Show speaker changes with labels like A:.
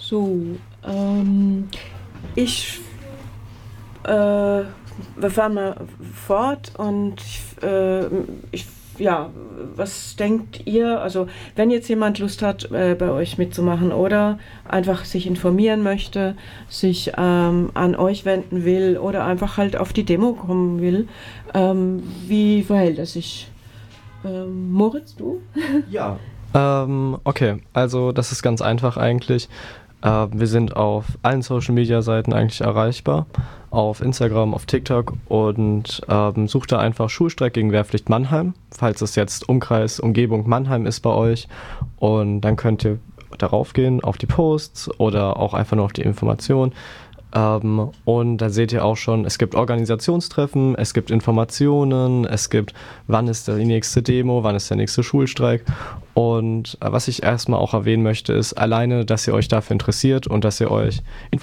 A: So, ich, wir fahren mal fort und ja, was denkt ihr? Also, wenn jetzt jemand Lust hat, bei euch mitzumachen oder einfach sich informieren möchte, sich an euch wenden will oder einfach halt auf die Demo kommen will, wie verhält er sich? Moritz, du?
B: Ja. Okay, also das ist ganz einfach eigentlich. Wir sind auf allen Social-Media-Seiten eigentlich erreichbar. Auf Instagram, auf TikTok und sucht da einfach Schulstreik gegen Wehrpflicht Mannheim, falls es jetzt Umkreis, Umgebung Mannheim ist bei euch. Und dann könnt ihr darauf gehen, auf die Posts oder auch einfach nur auf die Information. Und da seht ihr auch schon, es gibt Organisationstreffen, es gibt Informationen, es gibt, wann ist die nächste Demo, wann ist der nächste Schulstreik. Und was ich erstmal auch erwähnen möchte, ist alleine, dass ihr euch dafür interessiert und dass ihr euch